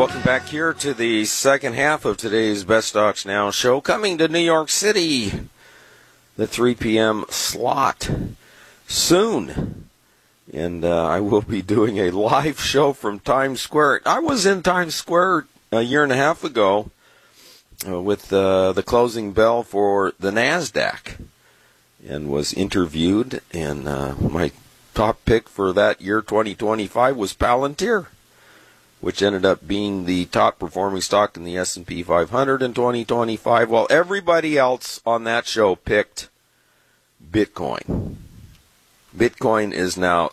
welcome back here to the second half of today's Best Stocks Now show, coming to New York City, the 3 p.m. slot soon. And I will be doing a live show from Times Square. I was in Times Square a year and a half ago with the closing bell for the NASDAQ and was interviewed. And my top pick for that year, 2025, was Palantir, which ended up being the top performing stock in the S&P 500 in 2025, while everybody else on that show picked Bitcoin. Bitcoin is now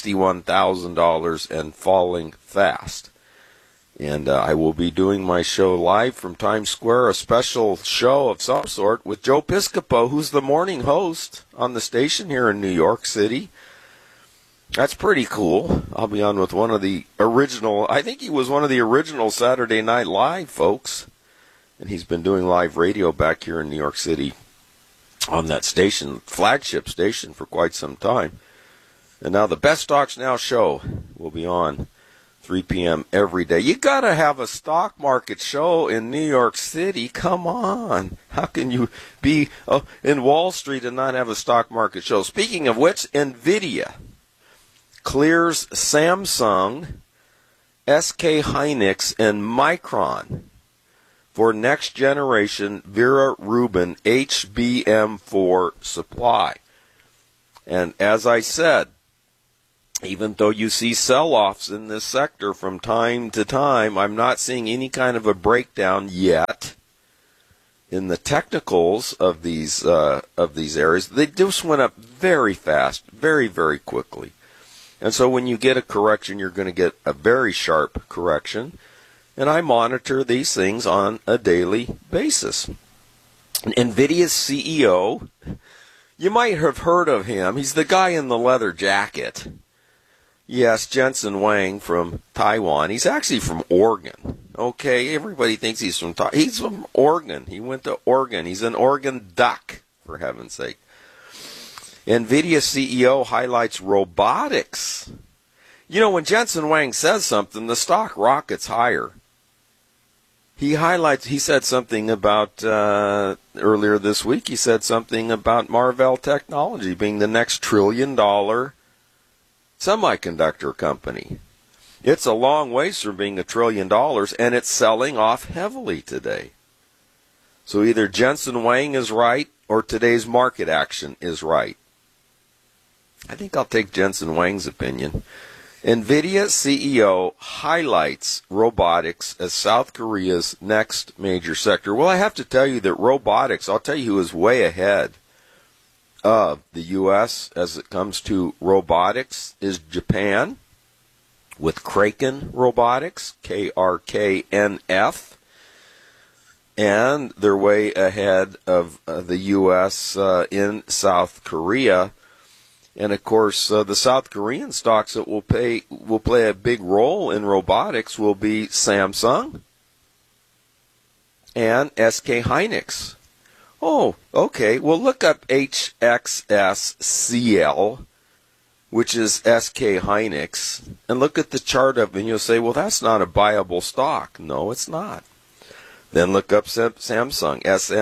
$61,000 and falling fast. And I will be doing my show live from Times Square, a special show of some sort with Joe Piscopo, who's the morning host on the station here in New York City. That's pretty cool. I'll be on with one of the original, I think he was one of the original Saturday Night Live folks. And he's been doing live radio back here in New York City on that station, flagship station, for quite some time. And now the Best Stocks Now show will be on 3 p.m. every day. You got to have a stock market show in New York City. Come on. How can you be in Wall Street and not have a stock market show? Speaking of which, NVIDIA clears Samsung, SK Hynix, and Micron for next generation Vera Rubin HBM4 supply. And as I said, even though you see sell-offs in this sector from time to time, I'm not seeing any kind of a breakdown yet in the technicals of these areas. They just went up very fast, very, very quickly. And so when you get a correction, you're going to get a very sharp correction. And I monitor these things on a daily basis. NVIDIA's CEO, you might have heard of him. He's the guy in the leather jacket. Yes, Jensen Huang from Taiwan. He's actually from Oregon. Okay, everybody thinks he's from Taiwan. He's from Oregon. He went to Oregon. He's an Oregon duck, for heaven's sake. NVIDIA CEO highlights robotics. You know, when Jensen Huang says something, the stock rockets higher. He said something about, earlier this week, he said something about Marvell Technology being the next trillion-dollar semiconductor company. It's a long ways from being $1 trillion, and it's selling off heavily today. So either Jensen Huang is right, or today's market action is right. I think I'll take Jensen Huang's opinion. NVIDIA CEO highlights robotics as South Korea's next major sector. Well, I have to tell you that robotics, I'll tell you who is way ahead of the U.S. as it comes to robotics is Japan with Kraken Robotics, KRKNF. And they're way ahead of the U.S. In South Korea. And, of course, the South Korean stocks that will play a big role in robotics will be Samsung and SK Hynix. Oh, okay. Well, look up HXSCL, which is SK Hynix, and look at the chart of it, and you'll say, well, that's not a buyable stock. No, it's not. Then look up Samsung,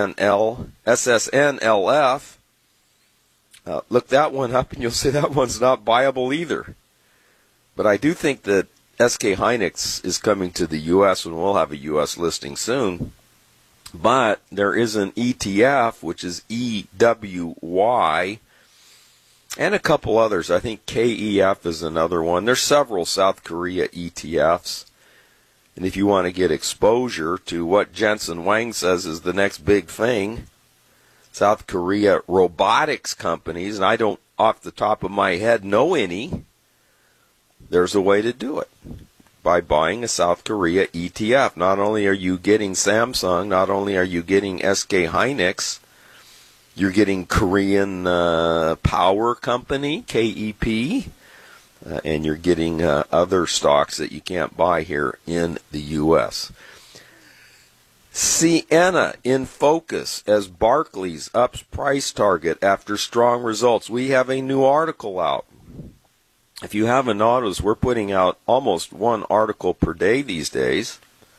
SSNLF. Look that one up, and you'll say that one's not buyable either. But I do think that SK Hynix is coming to the U.S., and we'll have a U.S. listing soon. But there is an ETF, which is EWY, and a couple others. I think KEF is another one. There's several South Korea ETFs. And if you want to get exposure to what Jensen Huang says is the next big thing, South Korea robotics companies, and I don't off the top of my head know any, there's a way to do it by buying a South Korea ETF. Not only are you getting Samsung, not only are you getting SK Hynix, you're getting Korean Power Company, KEP, and you're getting other stocks that you can't buy here in the U.S. Ciena in focus as Barclays ups price target after strong results. We have a new article out. If you haven't noticed, we're putting out almost one article per day these days.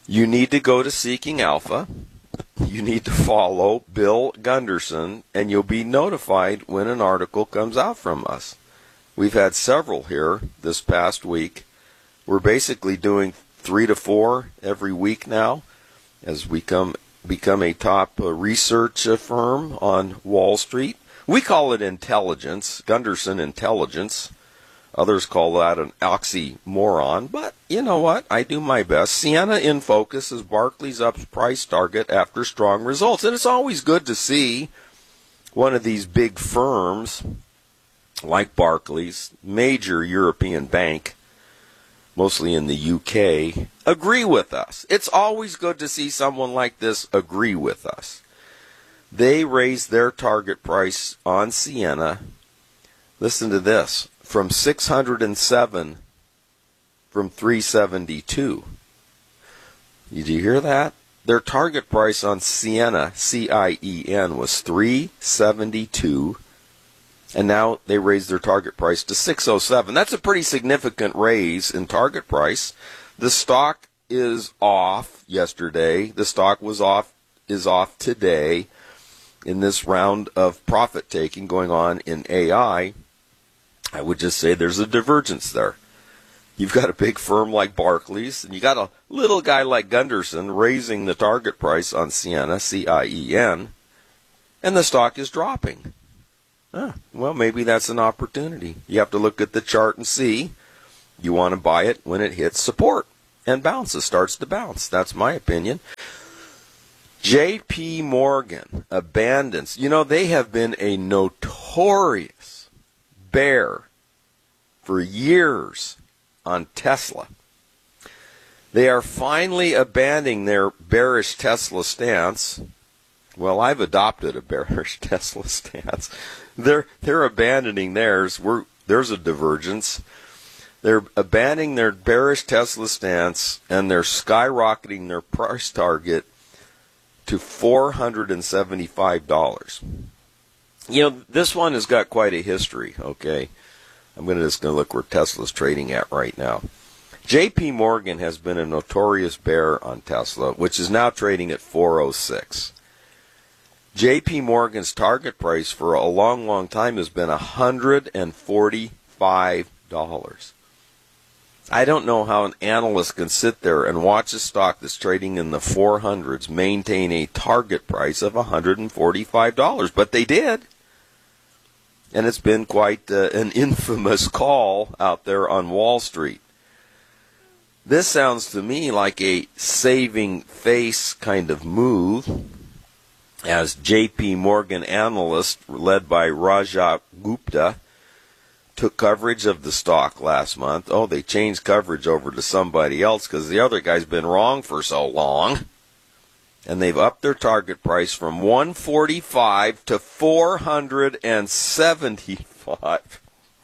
You need to go to Seeking Alpha. You need to follow Bill Gunderson, and you'll be notified when an article comes out from us. We've had several here this past week. We're basically doing 3 to 4 every week now as we become a top research firm on Wall Street. We call it intelligence, Gunderson Intelligence. Others call that an oxymoron, but you know what? I do my best. Sienna in focus as Barclays ups price target after strong results. And it's always good to see one of these big firms like Barclays, major European bank, mostly in the UK, agree with us. It's always good to see someone like this agree with us. They raised their target price on Sienna, listen to this, from 607 from 372. Did you hear that? Their target price on Sienna, C-I-E-N, was 372, and now they raised their target price to 607. That's a pretty significant raise in target price. The stock is off yesterday. The stock is off today in this round of profit taking going on in AI. I would just say there's a divergence there. You've got a big firm like Barclays, and you got a little guy like Gunderson raising the target price on Sienna, C-I-E-N, and the stock is dropping. Well, maybe that's an opportunity. You have to look at the chart and see. You want to buy it when it hits support and bounces, starts to bounce. That's my opinion. J.P. Morgan abandons. You know, they have been a notorious bear for years on Tesla. They are finally abandoning their bearish Tesla stance. Well, I've adopted a bearish Tesla stance. They're abandoning theirs. There's a divergence. They're abandoning their bearish Tesla stance, and they're skyrocketing their price target to $475. You know, this one has got quite a history, okay? I'm just going to look where Tesla's trading at right now. J.P. Morgan has been a notorious bear on Tesla, which is now trading at 406. J.P. Morgan's target price for a long, long time has been $145. I don't know how an analyst can sit there and watch a stock that's trading in the 400s maintain a target price of $145, but they did. And it's been quite an infamous call out there on Wall Street. This sounds to me like a saving face kind of move, as J.P. Morgan analysts, led by Rajat Gupta, took coverage of the stock last month. Oh, they changed coverage over to somebody else because the other guy's been wrong for so long. And they've upped their target price from $145 to $475.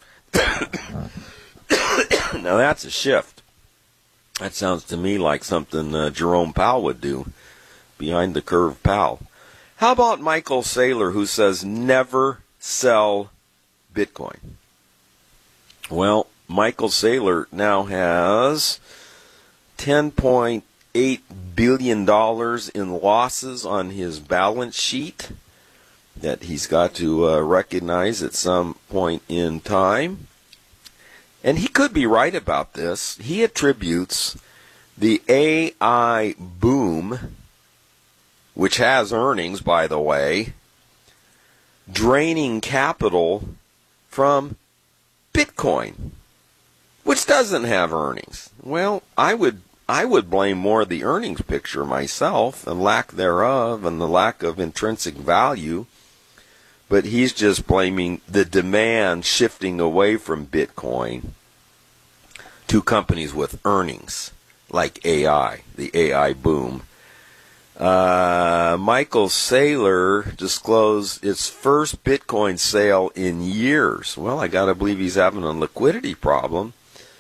Now that's a shift. That sounds to me like something Jerome Powell would do. Behind the curve Powell. How about Michael Saylor, who says never sell Bitcoin? Well, Michael Saylor now has $10.8 billion in losses on his balance sheet that he's got to recognize at some point in time. And he could be right about this. He attributes the AI boom, which has earnings, by the way, draining capital from Bitcoin, which doesn't have earnings. Well, I would blame more the earnings picture myself and lack thereof and the lack of intrinsic value. But he's just blaming the demand shifting away from Bitcoin to companies with earnings like AI, the AI boom. Michael Saylor disclosed its first Bitcoin sale in years. Well, I got to believe he's having a liquidity problem.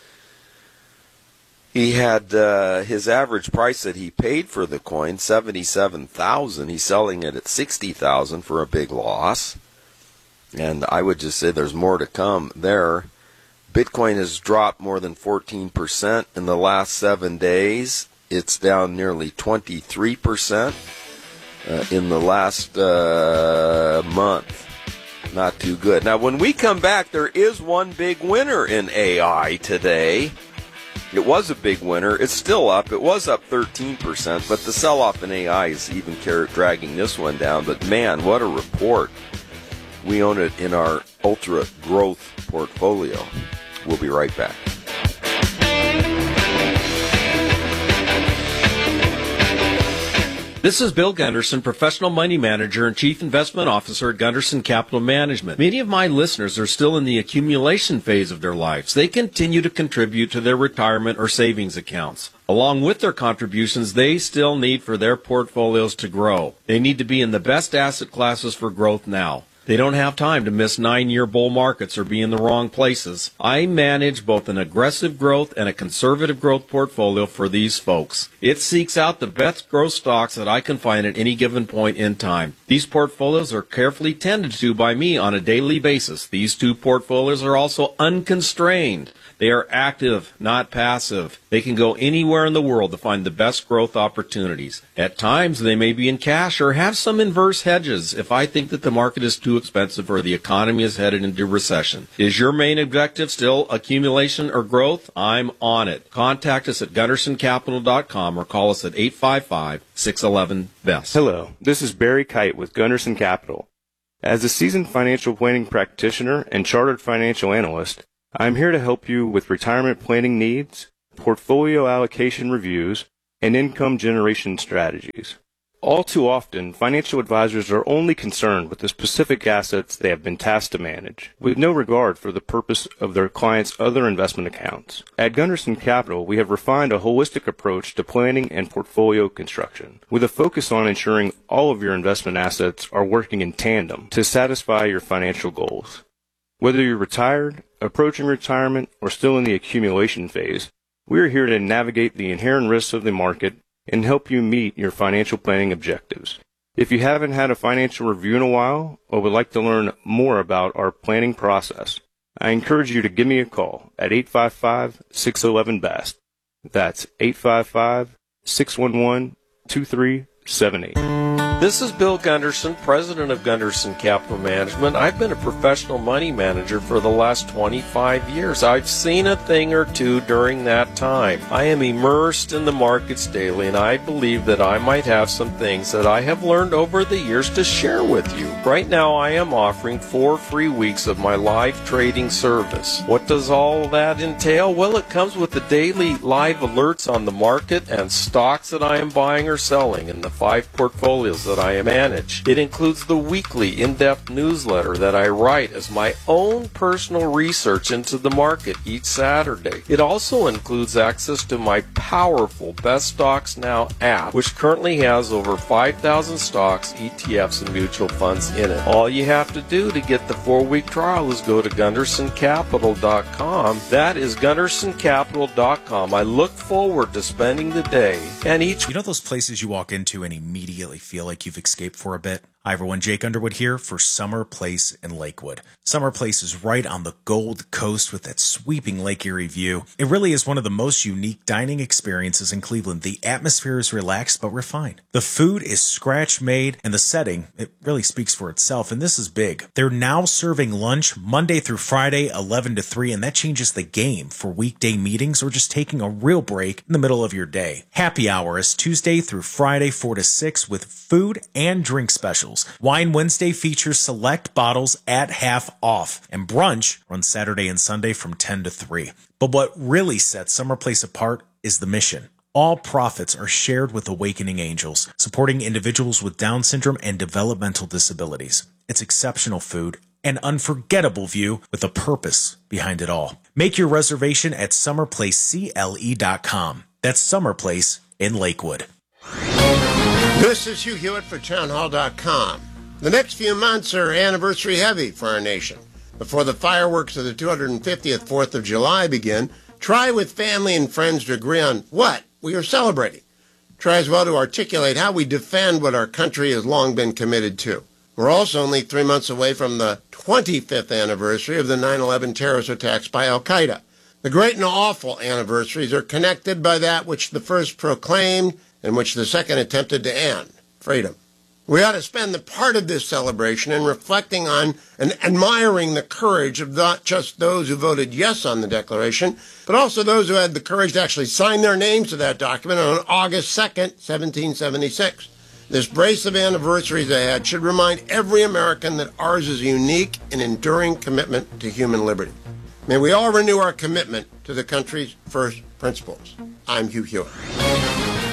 He had his average price that he paid for the coin, $77,000. He's selling it at $60,000 for a big loss. And I would just say there's more to come there. Bitcoin has dropped more than 14% in the last 7 days. It's down nearly 23% in the last month. Not too good. Now, when we come back, there is one big winner in AI today. It was a big winner. It's still up. It was up 13%, but the sell-off in AI is even dragging this one down. But, man, what a report. We own it in our ultra growth portfolio. We'll be right back. This is Bill Gunderson, Professional Money Manager and Chief Investment Officer at Gunderson Capital Management. Many of my listeners are still in the accumulation phase of their lives. They continue to contribute to their retirement or savings accounts. Along with their contributions, they still need for their portfolios to grow. They need to be in the best asset classes for growth now. They don't have time to miss 9-year bull markets or be in the wrong places. I manage both an aggressive growth and a conservative growth portfolio for these folks. It seeks out the best growth stocks that I can find at any given point in time. These portfolios are carefully tended to by me on a daily basis. These two portfolios are also unconstrained. They are active, not passive. They can go anywhere in the world to find the best growth opportunities. At times, they may be in cash or have some inverse hedges if I think that the market is too expensive or the economy is headed into recession. Is your main objective still accumulation or growth? I'm on it. Contact us at GundersonCapital.com or call us at 855-611-BEST. Hello, this is Barry Kite with Gunderson Capital. As a seasoned financial planning practitioner and chartered financial analyst, I'm here to help you with retirement planning needs, portfolio allocation reviews, and income generation strategies. All too often, financial advisors are only concerned with the specific assets they have been tasked to manage, with no regard for the purpose of their clients' other investment accounts. At Gunderson Capital, we have refined a holistic approach to planning and portfolio construction, with a focus on ensuring all of your investment assets are working in tandem to satisfy your financial goals. Whether you're retired, approaching retirement, or still in the accumulation phase, we are here to navigate the inherent risks of the market and help you meet your financial planning objectives. If you haven't had a financial review in a while or would like to learn more about our planning process, I encourage you to give me a call at 855-611-BEST. That's 855-611-2378. This is Bill Gunderson, President of Gunderson Capital Management. I've been a professional money manager for the last 25 years. I've seen a thing or two during that time. I am immersed in the markets daily, and I believe that I might have some things that I have learned over the years to share with you. Right now, I am offering 4 free weeks of my live trading service. What does all that entail? Well, it comes with the daily live alerts on the market and stocks that I am buying or selling in the 5 portfolios that I manage. It includes the weekly in-depth newsletter that I write as my own personal research into the market each Saturday. It also includes access to my powerful Best Stocks Now app, which currently has over 5,000 stocks, ETFs, and mutual funds in it. All you have to do to get the 4-week trial is go to GundersonCapital.com. That is GundersonCapital.com. I look forward to spending the day and each... You know those places you walk into and immediately feel like you've escaped for a bit? Hi everyone, Jake Underwood here for Summer Place in Lakewood. Summer Place is right on the Gold Coast with that sweeping Lake Erie view. It really is one of the most unique dining experiences in Cleveland. The atmosphere is relaxed but refined. The food is scratch-made, and the setting, it really speaks for itself, and this is big. They're now serving lunch Monday through Friday, 11 to 3, and that changes the game for weekday meetings or just taking a real break in the middle of your day. Happy hour is Tuesday through Friday, 4 to 6, with food and drink specials. Wine Wednesday features select bottles at half off, and brunch runs Saturday and Sunday from 10 to 3. But what really sets Summer Place apart is the mission. All profits are shared with Awakening Angels, supporting individuals with Down syndrome and developmental disabilities. It's exceptional food, an unforgettable view with a purpose behind it all. Make your reservation at summerplacecle.com. That's Summer Place in Lakewood. This is Hugh Hewitt for townhall.com. The next few months are anniversary heavy for our nation. Before the fireworks of the 250th 4th of July begin, try with family and friends to agree on what we are celebrating. Try as well to articulate how we defend what our country has long been committed to. We're also only 3 months away from the 25th anniversary of the 9/11 terrorist attacks by Al-Qaeda. The great and awful anniversaries are connected by that which the first proclaimed and which the second attempted to end, freedom. We ought to spend the part of this celebration in reflecting on and admiring the courage of not just those who voted yes on the Declaration, but also those who had the courage to actually sign their names to that document on August 2nd, 1776. This brace of anniversaries ahead should remind every American that ours is a unique and enduring commitment to human liberty. May we all renew our commitment to the country's first principles. I'm Hugh Hewitt.